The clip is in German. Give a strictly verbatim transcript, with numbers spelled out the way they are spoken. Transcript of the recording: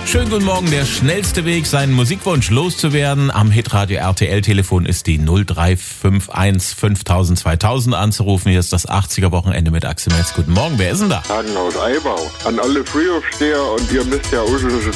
Schönen guten Morgen. Der schnellste Weg, seinen Musikwunsch loszuwerden, am Hitradio R T L-Telefon ist die null drei fünf eins fünftausend zweitausend anzurufen. Hier ist das achtziger-Wochenende mit Axel Metz. Guten Morgen. Wer ist denn da? Hagen aus Eibau. An alle Frühaufsteher, und ihr müsst ja auch schon